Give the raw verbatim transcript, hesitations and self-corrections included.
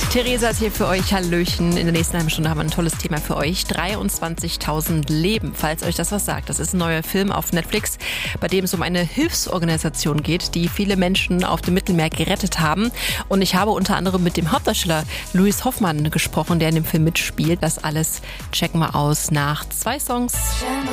Theresa ist hier für euch. Hallöchen. In der nächsten halben Stunde haben wir ein tolles Thema für euch. dreiundzwanzigtausend Leben, falls euch das was sagt. Das ist ein neuer Film auf Netflix, bei dem es um eine Hilfsorganisation geht, die viele Menschen auf dem Mittelmeer gerettet haben. Und ich habe unter anderem mit dem Hauptdarsteller Louis Hoffmann gesprochen, der in dem Film mitspielt. Das alles checken wir aus nach zwei Songs.